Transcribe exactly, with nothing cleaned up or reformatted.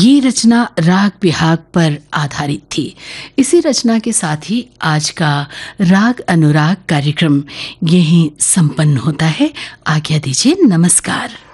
ये रचना राग बिहाग पर आधारित थी। इसी रचना के साथ ही आज का राग अनुराग कार्यक्रम यहीं संपन्न होता है। आज्ञा दीजिए, नमस्कार।